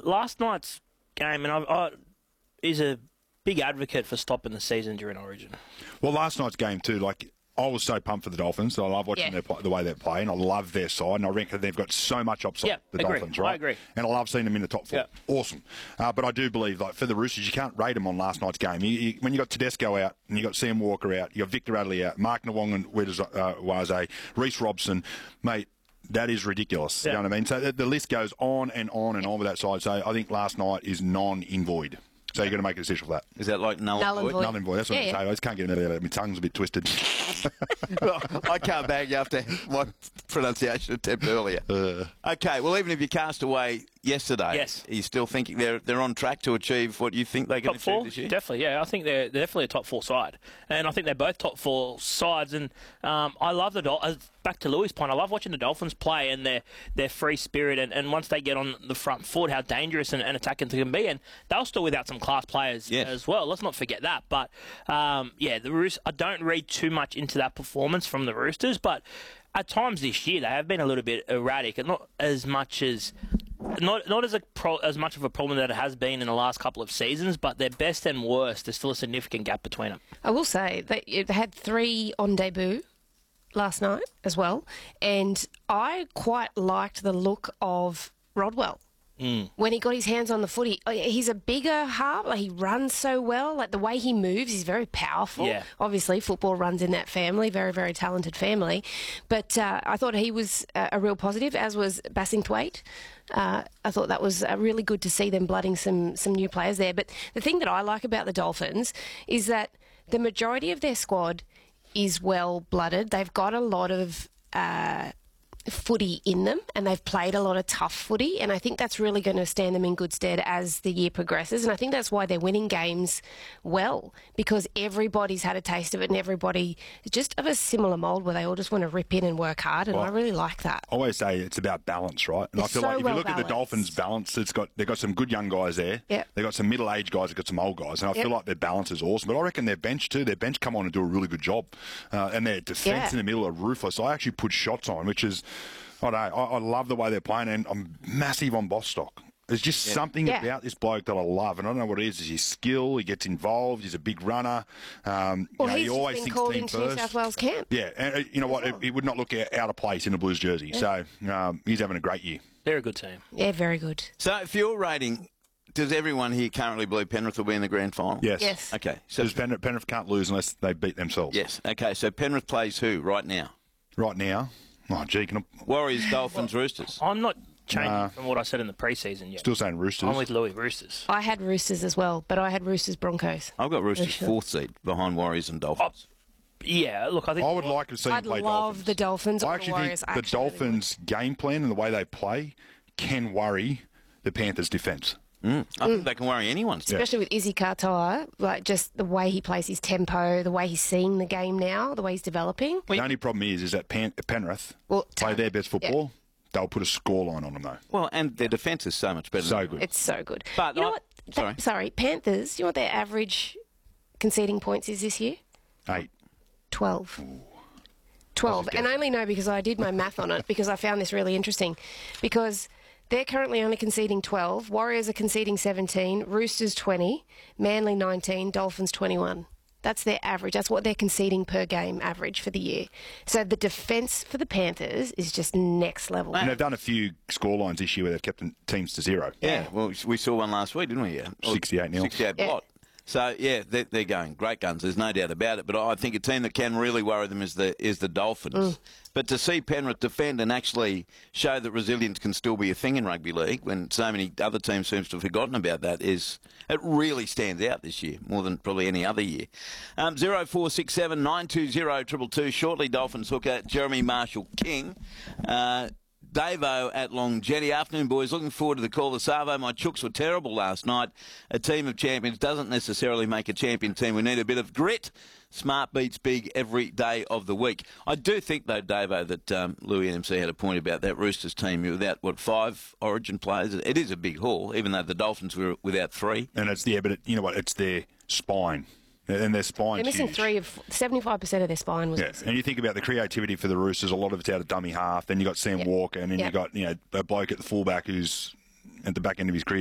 last night's game, and he's a big advocate for stopping the season during Origin. Well, last night's game too, I was so pumped for the Dolphins. I love watching the way they're playing. I love their side, and I reckon they've got so much upside, the Dolphins, right? I agree. And I love seeing them in the top four. Yeah. Awesome. But I do believe, for the Roosters, you can't rate them on last night's game. When you got Tedesco out, and you got Sam Walker out, you got Victor Adley out, Mark Nawong and Waze, Reece Robson, mate, that is ridiculous. You know what I mean? So the list goes on and on and on with that side. So I think last night is non-invoid. So you're going to make a decision for that. Is that like null and void? Null and void. That's what I'm saying. I just can't get it out of it. My tongue's a bit twisted. Well, I can't bag you after my pronunciation attempt earlier. Okay, well, even if you cast away yesterday, are you still thinking they're on track to achieve what you think they can achieve this year? Definitely, yeah. I think they're definitely a top four side. And I think they're both top four sides. And I love the Dolphins. Back to Louis' point, I love watching the Dolphins play and their free spirit. And once they get on the front foot, how dangerous and attacking they can be. And they'll still without some class players as well. Let's not forget that. But, the Roosters, I don't read too much into that performance from the Roosters. But at times this year, they have been a little bit erratic. And not as much as... Not as much of a problem that it has been in the last couple of seasons, but their best and worst, there's still a significant gap between them. I will say they had 3 on debut last night as well, and I quite liked the look of Rodwell. When he got his hands on the footy, he's a bigger half. He runs so well. The way he moves, he's very powerful. Yeah. Obviously, football runs in that family, very, very talented family. But I thought he was a real positive, as was Bassingthwaite. I thought that was really good to see them blooding some new players there. But the thing that I like about the Dolphins is that the majority of their squad is well-blooded. They've got a lot of footy in them, and they've played a lot of tough footy, and I think that's really going to stand them in good stead as the year progresses. And I think that's why they're winning games well, because everybody's had a taste of it, and everybody is just of a similar mould where they all just want to rip in and work hard, and I really like that. I always say it's about balance, right? And I feel like if you look at the Dolphins' balance, they've got some good young guys there. Yep. They've got some middle-aged guys, they've got some old guys, and I feel like their balance is awesome. But I reckon their bench come on and do a really good job, and their defence in the middle are ruthless. I actually put shots on, which is... I don't know. I love the way they're playing, and I'm massive on Bostock. There's just something about this bloke that I love, and I don't know what it is. It's his skill. He gets involved. He's a big runner. He's he always been thinks called team into first. New South Wales camp. Yeah, and you know what? He would not look out of place in a Blues jersey. So he's having a great year. They're a good team. Yeah, very good. So if you're rating... Does everyone here currently believe Penrith will be in the grand final? Yes. Okay. So Penrith can't lose unless they beat themselves. Yes. Okay, so Penrith plays who right now? Right now? Oh, gee, Warriors, Dolphins, Roosters. I'm not changing from what I said in the pre-season yet. Still saying Roosters. I'm with Louis, Roosters. I had Roosters as well, but I had Roosters Broncos. I've got Roosters 4th seed behind Warriors and Dolphins. Look, I think... I would like to see them play Dolphins. I'd love the Dolphins I or actually the Warriors. think the Dolphins' game plan and the way they play can worry the Panthers' defence. I think they can worry anyone. Especially with Izzy Kartai, just the way he plays his tempo, the way he's seeing the game now, the way he's developing. The only problem is that Penrith play their best football. They'll put a scoreline on them, though. Well, and their defence is so much better. So good. It's so good. But you know what? Sorry, Panthers, you know what their average conceding points is this year? 8. 12. Ooh. 12. And I only know because I did my math on it, because I found this really interesting. Because... they're currently only conceding 12. Warriors are conceding 17. Roosters 20. Manly 19. Dolphins 21. That's their average. That's what they're conceding per game average for the year. So the defence for the Panthers is just next level. And they've done a few scorelines this year where they've kept teams to 0. Yeah, well, we saw one last week, didn't we? 68-0. 68 blot. So, they're going great guns. There's no doubt about it. But I think a team that can really worry them is the Dolphins. But to see Penrith defend and actually show that resilience can still be a thing in rugby league, when so many other teams seem to have forgotten about that, it really stands out this year, more than probably any other year. 0467 920 222. Shortly, Dolphins hooker Jeremy Marshall-King. Davo at Long Jetty. Afternoon, boys. Looking forward to the call to Savo. My Chooks were terrible last night. A team of champions doesn't necessarily make a champion team. We need a bit of grit. Smart beats big every day of the week. I do think, though, Davo, that Louis NMC had a point about that Roosters team without, 5 Origin players. It is a big haul, even though the Dolphins were without 3. And it's but you know what? It's their spine. And their spine's They're missing huge. 75% of their spine was missing. And you think about the creativity for the Roosters, a lot of it's out of dummy half. Then you got Sam Walker, and then you got a bloke at the fullback who's at the back end of his career